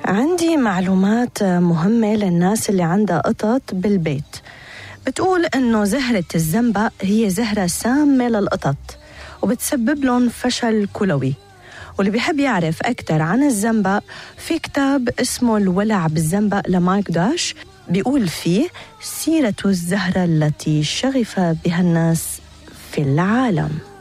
عندي معلومات مهمة للناس اللي عندها قطط بالبيت. بتقول إنه زهرة الزنبق هي زهرة سامة للقطط وبتسبب لهم فشل كلوي. واللي بيحب يعرف أكتر عن الزنبق في كتاب اسمه الولع بالزنبق لمايك داش، بيقول فيه سيرة الزهرة التي شغف بها الناس في العالم.